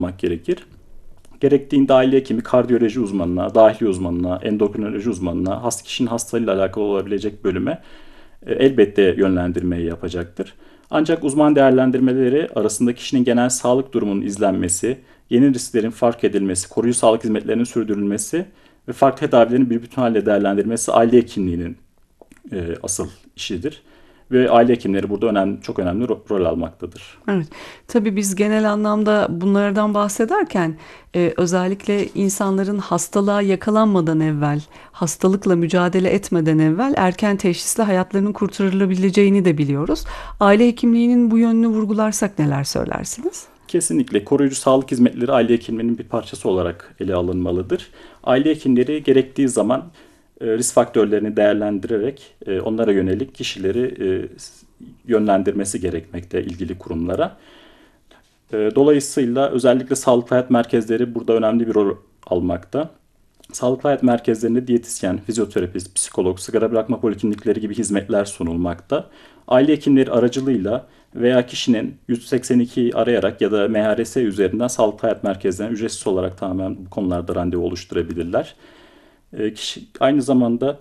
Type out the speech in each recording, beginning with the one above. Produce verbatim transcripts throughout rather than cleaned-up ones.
olmak gerekir. Gerektiğinde aile hekimi kardiyoloji uzmanına, dahiliye uzmanına, endokrinoloji uzmanına, hast kişinin hastalığıyla alakalı olabilecek bölüme e, elbette yönlendirmeyi yapacaktır. Ancak uzman değerlendirmeleri arasında kişinin genel sağlık durumunun izlenmesi, yeni risklerin fark edilmesi, koruyucu sağlık hizmetlerinin sürdürülmesi ve farklı tedavilerin bir bütün halde değerlendirilmesi aile hekimliğinin e, asıl işidir. Ve aile hekimleri burada önemli, çok önemli ro- rol almaktadır. Evet, tabii biz genel anlamda bunlardan bahsederken e, özellikle insanların hastalığa yakalanmadan evvel, hastalıkla mücadele etmeden evvel erken teşhisle hayatlarının kurtarılabileceğini de biliyoruz. Aile hekimliğinin bu yönünü vurgularsak neler söylersiniz? Kesinlikle koruyucu sağlık hizmetleri aile hekimliğinin bir parçası olarak ele alınmalıdır. Aile hekimleri gerektiği zaman e, risk faktörlerini değerlendirerek e, onlara yönelik kişileri e, yönlendirmesi gerekmekte ilgili kurumlara. E, Dolayısıyla özellikle sağlıklı hayat merkezleri burada önemli bir rol almakta. Sağlıklı hayat merkezlerinde diyetisyen, fizyoterapist, psikolog, sigara bırakma poliklinikleri gibi hizmetler sunulmakta. Aile hekimleri aracılığıyla veya kişinin yüz seksen ikiyi arayarak ya da M H R S üzerinden sağlıklı hayat merkezlerine ücretsiz olarak tamamen bu konularda randevu oluşturabilirler. E, kişi, aynı zamanda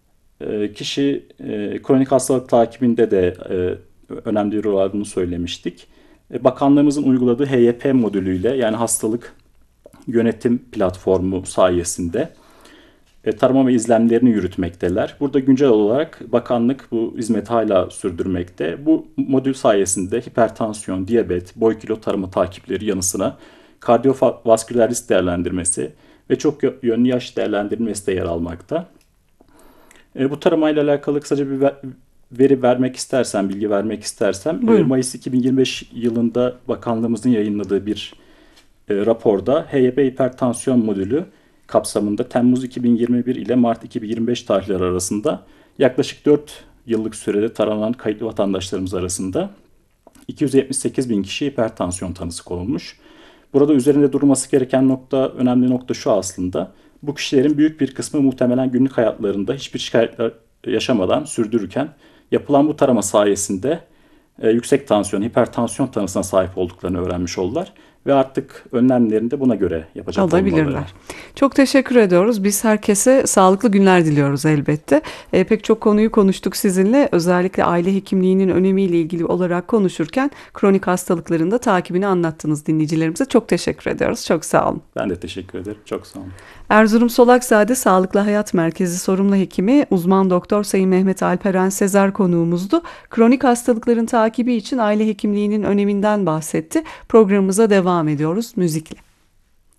e, kişi e, kronik hastalık takibinde de e, önemli bir rol aldığını söylemiştik. E, bakanlığımızın uyguladığı H Y P modülüyle yani hastalık yönetim platformu sayesinde e, tarama ve izlemlerini yürütmekteler. Burada güncel olarak bakanlık bu hizmeti hala sürdürmekte. Bu modül sayesinde hipertansiyon, diyabet, boy kilo tarama takipleri yanı sıra kardiyovasküler risk değerlendirmesi ve çok yönlü yaş değerlendirilmesi de yer almakta. E, bu taramayla alakalı kısaca bir ver, veri vermek istersem, bilgi vermek istersem, e, Buyurun. Mayıs iki bin yirmi beş yılında bakanlığımızın yayınladığı bir e, raporda H Y P hipertansiyon modülü kapsamında Temmuz iki bin yirmi bir ile Mart iki bin yirmi beş tarihleri arasında yaklaşık dört yıllık sürede taranan kayıtlı vatandaşlarımız arasında iki yüz yetmiş sekiz bin kişi hipertansiyon tanısı konulmuş. Burada üzerinde durulması gereken nokta, önemli nokta şu aslında. Bu kişilerin büyük bir kısmı muhtemelen günlük hayatlarında hiçbir şikayetler yaşamadan sürdürürken yapılan bu tarama sayesinde e, yüksek tansiyon, hipertansiyon tanısına sahip olduklarını öğrenmiş oldular. Ve artık önlemlerini de buna göre yapacak olmaları. Alabilirler. Çok teşekkür ediyoruz. Biz herkese sağlıklı günler diliyoruz elbette. E, pek çok konuyu konuştuk sizinle. Özellikle aile hekimliğinin önemiyle ilgili olarak konuşurken kronik hastalıkların da takibini anlattınız dinleyicilerimize. Çok teşekkür ediyoruz. Çok sağ olun. Ben de teşekkür ederim. Çok sağ olun. Erzurum Solakzade Sağlıklı Hayat Merkezi sorumlu hekimi uzman doktor Sayın Mehmet Alperen Sezer konuğumuzdu. Kronik hastalıkların takibi için aile hekimliğinin öneminden bahsetti. Programımıza devam ediyoruz müzikle.